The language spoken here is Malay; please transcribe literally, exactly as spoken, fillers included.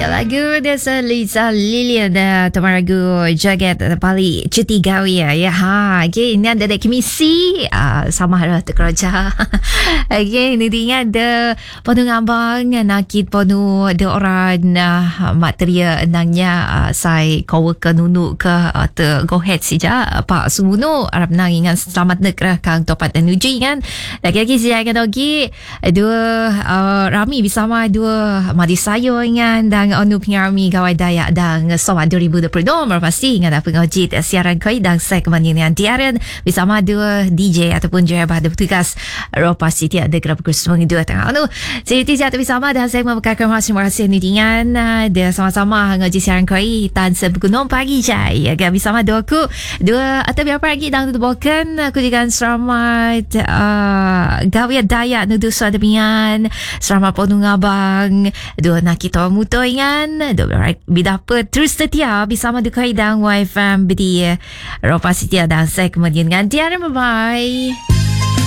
lagu desa Lisa Lilian uh, Temaragu Jagat Bali Cuti Gawi ya. Ha, okay, ini ada dek kimisi uh, sama ada terkeroja. Okay, ini dia ada penuh ngabang nakit penuh ada orang uh, materia enangnya uh, saya coworker nunu ke uh, te go ahead saja Pak Sumuno Arab nang ingat selamat negara kang topat dan uji kan. Lagi-lagi saya akan lagi dua uh, Rami bersama dua madi sayo ingat dan onu pengarmi gawai Dayak dan Sawat dua ribu dua puluh dua pasti ingat apa ngojit siaran koi dan saya kembali dengan Tiaran bersama dua D J ataupun jabat bertugas Ropa City ada kerap kursus dua tengah onu saya Tiaran bersama dan saya membekalkan terima kasih ni dengan dia sama-sama ngojit siaran koi tan sebegunung pagi cai agak bersama dua aku dua atau berapa lagi dan tutupakan aku dengan selamat uh, gawai Dayak nudu suadabian selamat penuh ngabang dua nak kita muto ingan dua bidapa terus setia bersama Dukai dan Y F M di Ropa City dan saya kemudian dengan Tiara. Bye bye.